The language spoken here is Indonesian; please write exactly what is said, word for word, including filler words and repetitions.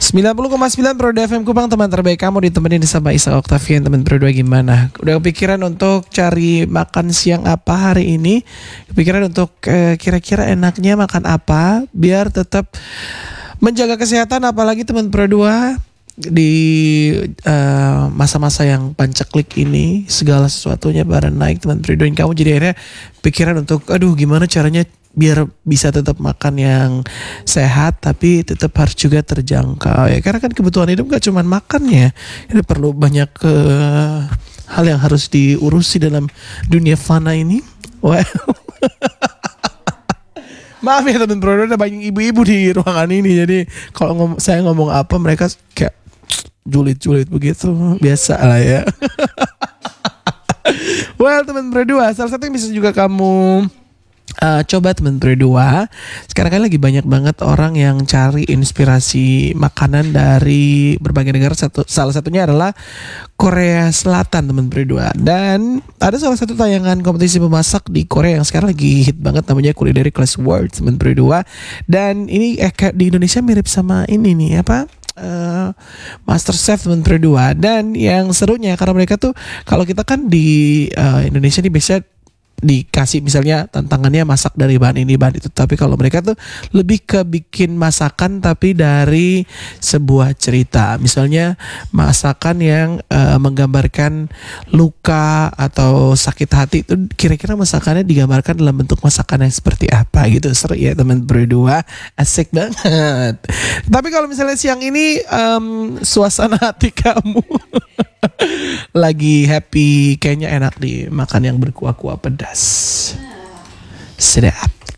sembilan puluh koma sembilan Pro F M Kupang, teman terbaik kamu, ditemenin sama Isa Octavian. Teman berdua gimana? Udah kepikiran untuk cari makan siang apa hari ini? Kepikiran untuk eh, kira-kira enaknya makan apa biar tetap menjaga kesehatan, apalagi teman berdua di eh, masa-masa yang pancaklik ini segala sesuatunya bareng naik, teman berdua kamu jadi akhirnya pikiran untuk aduh gimana caranya biar bisa tetap makan yang sehat tapi tetap harus juga terjangkau ya, karena kan kebutuhan hidup gak cuma makannya, ini perlu banyak ke hal yang harus diurusi dalam dunia fana ini. Well, maaf ya teman bro, ada banyak ibu-ibu di ruangan ini, jadi kalau ngom- saya ngomong apa mereka kayak julid-julid begitu, biasa lah ya. Well teman berdua, salah satu yang bisa juga kamu Uh, coba teman berdua, sekarang kan lagi banyak banget orang yang cari inspirasi makanan dari berbagai negara. Satu, salah satunya adalah Korea Selatan teman berdua. Dan ada salah satu tayangan kompetisi memasak di Korea yang sekarang lagi hit banget, namanya Culinary Class World teman berdua. Dan ini eh, kayak di Indonesia mirip sama ini nih apa? Uh, Master Chef teman berdua. Dan yang serunya karena mereka tuh, kalau kita kan di uh, Indonesia nih biasanya dikasih misalnya tantangannya masak dari bahan ini bahan itu, tapi kalau mereka tuh lebih ke bikin masakan tapi dari sebuah cerita, misalnya masakan yang uh, menggambarkan luka atau sakit hati, itu kira-kira masakannya digambarkan dalam bentuk masakan yang seperti apa gitu. Seru ya teman berdua, asik banget. Tapi kalau misalnya siang ini um, suasana hati kamu lagi happy, kayaknya enak dimakan yang berkuah-kuah pedas. Sedap.